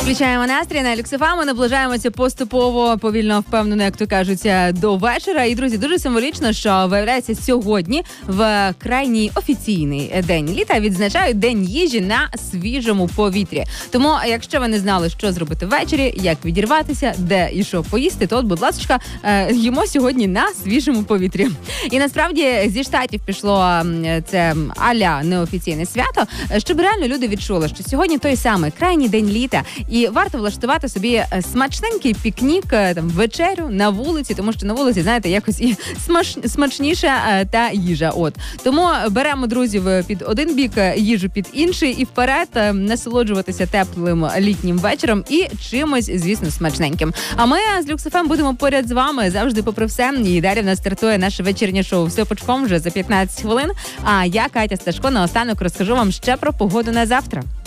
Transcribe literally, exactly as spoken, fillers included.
Включаємо настрій на Люкс еф ем. Ми наближаємося поступово, повільно, впевнено, як то кажуть, до вечора. І, друзі, дуже символічно, що, виявляється, сьогодні в крайній офіційний день літа відзначають День їжі на свіжому повітрі. Тому, якщо ви не знали, що зробити ввечері, як відірватися, де і що поїсти, то, от, будь ласка, їмо сьогодні на свіжому повітрі. І, насправді, зі Штатів пішло це а-ля неофіційне свято, щоб реально люди відчули, що сьогодні той самий крайній день літа. І варто влаштувати собі смачненький пікнік, там, вечерю на вулиці, тому що на вулиці, знаєте, якось і смач, смачніша та їжа. От. Тому беремо друзів під один бік, їжу під інший і вперед насолоджуватися теплим літнім вечором і чимось, звісно, смачненьким. А ми з Люкс еф ем будемо поряд з вами завжди попри все. І далі в нас стартує наше вечірнє шоу «Все пучком» вже за п'ятнадцять хвилин. А я, Катя Сташко, наостанок розкажу вам ще про погоду на завтра.